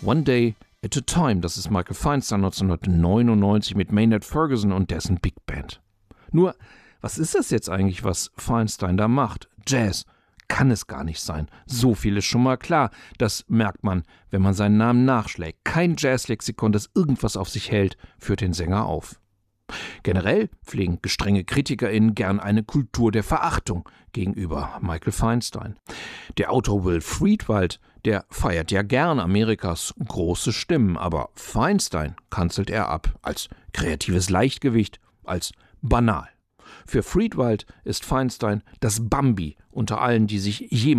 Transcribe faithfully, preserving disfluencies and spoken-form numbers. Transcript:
One Day at a Time, das ist Michael Feinstein neunzehnhundertneunundneunzig mit Maynard Ferguson und dessen Big Band. Nur, was ist das jetzt eigentlich, was Feinstein da macht? Jazz kann es gar nicht sein. So viel ist schon mal klar. Das merkt man, wenn man seinen Namen nachschlägt. Kein Jazzlexikon, das irgendwas auf sich hält, führt den Sänger auf. Generell pflegen gestrenge KritikerInnen gern eine Kultur der Verachtung gegenüber Michael Feinstein. Der Autor Will Friedwald, der feiert ja gern Amerikas große Stimmen, aber Feinstein kanzelt er ab als kreatives Leichtgewicht, als banal. Für Friedwald ist Feinstein das Bambi unter allen, die sich jemals